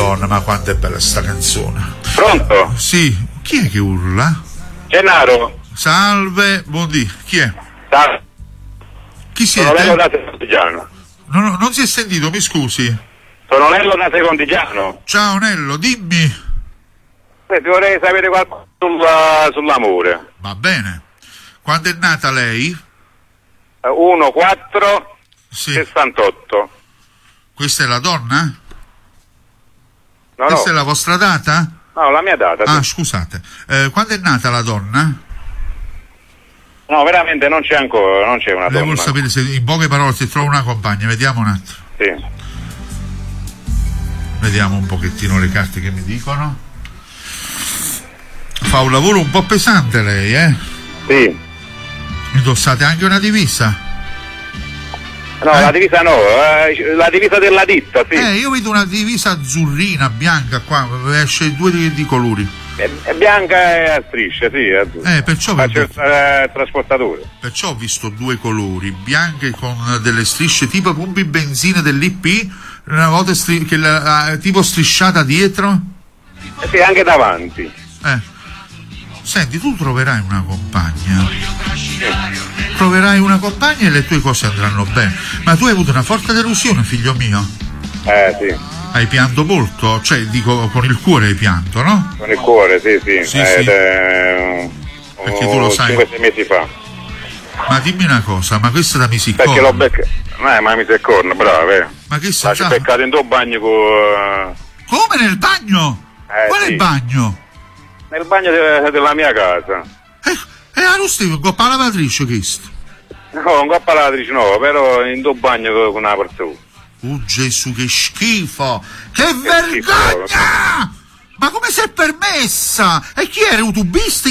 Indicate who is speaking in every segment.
Speaker 1: Madonna, ma quanto è bella sta canzone.
Speaker 2: Pronto?
Speaker 1: Sì, chi è che urla?
Speaker 2: Gennaro.
Speaker 1: Salve, buondì, chi è? Chi
Speaker 2: Sono
Speaker 1: siete?
Speaker 2: Nello da Secondigiano.
Speaker 1: Non si è sentito, mi scusi.
Speaker 2: Sono Nello da Secondigiano.
Speaker 1: Ciao Nello, dimmi.
Speaker 2: Ti vorrei sapere qualcosa sull'amore.
Speaker 1: Va bene. Quando è nata lei?
Speaker 2: 1-4
Speaker 1: Sì.
Speaker 2: 68.
Speaker 1: Questa è la donna?
Speaker 2: No,
Speaker 1: Questa è
Speaker 2: no.
Speaker 1: la vostra data?
Speaker 2: No, la mia data.
Speaker 1: Ah,
Speaker 2: Sì.
Speaker 1: scusate. Quando è nata la donna?
Speaker 2: No, veramente non c'è ancora, non c'è una
Speaker 1: Lei
Speaker 2: donna.
Speaker 1: vuol sapere se in poche parole si trova una compagna. Vediamo un attimo.
Speaker 2: Sì.
Speaker 1: Vediamo un pochettino le carte che mi dicono. Fa un lavoro un po' pesante lei, eh?
Speaker 2: Sì.
Speaker 1: Indossate anche una divisa?
Speaker 2: No, la divisa no, la divisa della ditta, sì.
Speaker 1: Io vedo una divisa azzurrina, bianca qua, esce due di colori.
Speaker 2: È bianca e a strisce, sì, è azzurra.
Speaker 1: Perciò
Speaker 2: Faccio il trasportatore.
Speaker 1: Perciò ho visto due colori, bianche con delle strisce tipo pompi benzina dell'IP, una volta tipo strisciata dietro.
Speaker 2: Sì, anche davanti.
Speaker 1: Senti, tu troverai una compagna. Troverai una compagna e le tue cose andranno bene. Ma tu hai avuto una forte delusione, figlio mio.
Speaker 2: Sì.
Speaker 1: Hai pianto molto? Cioè, dico, con il cuore hai pianto, no?
Speaker 2: Con il cuore, sì.
Speaker 1: Sì. Perché tu lo sai.
Speaker 2: 5-6 mesi fa.
Speaker 1: Ma dimmi una cosa, ma questa da misicorno?
Speaker 2: Perché l'ho beccato. Ma mi sei corno, bravo,
Speaker 1: Ma che
Speaker 2: l'ho beccato in due bagni con...
Speaker 1: Come nel bagno? Quale
Speaker 2: sì.
Speaker 1: Bagno?
Speaker 2: Nel bagno della mia casa.
Speaker 1: Non stai con la lavatrice questo?
Speaker 2: No, un coppa lavatrice no, però in due bagni con una persona.
Speaker 1: Oh Gesù, che schifo! Che vergogna! Ma come si è permessa? E chi era? Un tubista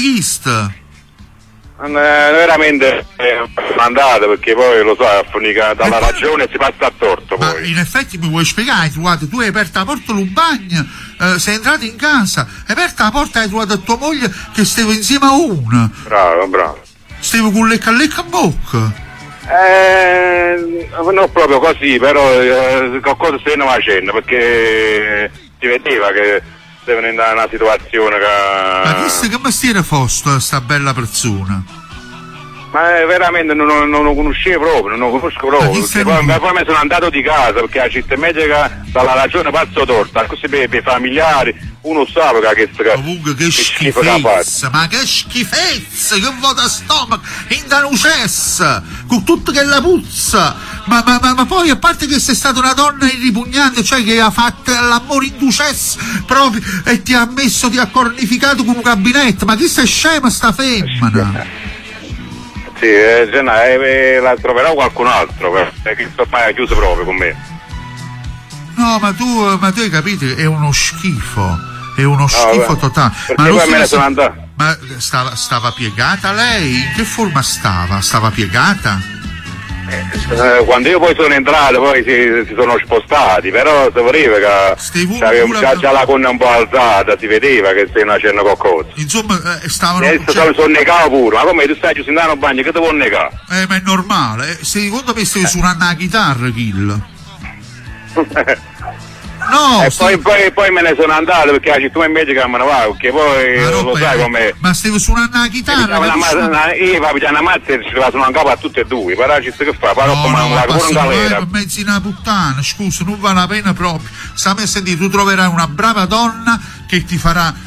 Speaker 2: Veramente mandato, perché poi lo so, affonica dalla ragione e si passa a torto.
Speaker 1: Ma
Speaker 2: poi
Speaker 1: in effetti mi vuoi spiegare? Guarda, tu hai aperto la porta del bagno, sei entrato in casa, hai aperto la porta e hai trovato tua moglie che stava insieme a una.
Speaker 2: Bravo.
Speaker 1: Stavo con lecca a bocca.
Speaker 2: Non proprio così, però qualcosa stavano facendo, perché si vedeva che stavano in una situazione che...
Speaker 1: Ma chissà che mestiere fosse sta bella persona?
Speaker 2: Ma veramente non lo conoscevo proprio, non lo conosco proprio, perché poi mi sono andato di casa, perché la città medica dalla ragione pazzo torta, così per i familiari uno sa che
Speaker 1: comunque che schifezza, ma che schifezza, che vuota stomaco, in danucessa, con tutto che la puzza, ma poi a parte che sei stata una donna ripugnante, cioè che ha fatto l'amore in ducessa proprio e ti ha cornificato con un gabinetto, ma chi sei scema sta femmina?
Speaker 2: Sì, la troverò qualcun altro, perché ormai è chiuso proprio con me.
Speaker 1: No, ma tu hai capito, è uno schifo. È uno schifo totale.
Speaker 2: Ma poi me ne sono andato.
Speaker 1: Ma stava piegata lei? In che forma stava? Stava piegata?
Speaker 2: Quando io poi sono entrato, poi si sono spostati, però si vedeva che aveva già la gonna un po' alzata, si vedeva che stai facendo qualcosa.
Speaker 1: Insomma, stavano...
Speaker 2: sono negato pure, ma come tu stai chiuso in un bagno, che ti vuoi negare?
Speaker 1: Ma è normale, secondo me stai suonando la chitarra, Kill. No,
Speaker 2: e poi me ne sono andato, perché la città medica me ne va, perché poi lo sai com'è.
Speaker 1: Ma stavi suonando la chitarra?
Speaker 2: Io papiamo una mazza e ci sono in capo a tutte e due, però ci sta che fa, però come un lavoro in galera.
Speaker 1: Ma mezzi una puttana, scusa, non vale la pena proprio. Stammi a sentire, tu troverai una brava donna che ti farà